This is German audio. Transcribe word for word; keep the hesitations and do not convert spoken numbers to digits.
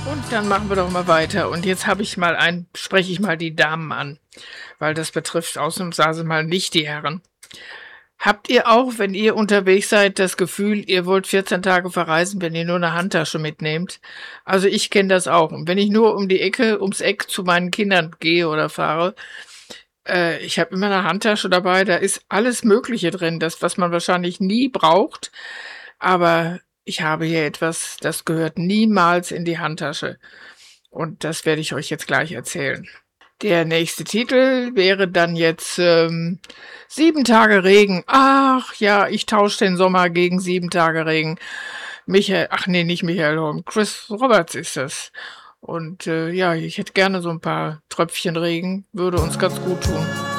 Und dann machen wir doch mal weiter. Und jetzt habe ich mal ein, spreche ich mal die Damen an, weil das betrifft ausnahmsweise mal nicht die Herren. Habt ihr auch, wenn ihr unterwegs seid, das Gefühl, ihr wollt vierzehn Tage verreisen, wenn ihr nur eine Handtasche mitnehmt? Also ich kenne das auch. Und wenn ich nur um die Ecke, ums Eck zu meinen Kindern gehe oder fahre, äh, ich habe immer eine Handtasche dabei, da ist alles Mögliche drin, das, was man wahrscheinlich nie braucht. Aber ich habe hier etwas, das gehört niemals in die Handtasche. Und das werde ich euch jetzt gleich erzählen. Der nächste Titel wäre dann jetzt ähm, Sieben Tage Regen. Ach ja, ich tausche den Sommer gegen sieben Tage Regen. Michael, ach nee, nicht Michael Holm, Chris Roberts ist das. Und äh, ja, ich hätte gerne so ein paar Tröpfchen Regen, würde uns ganz gut tun.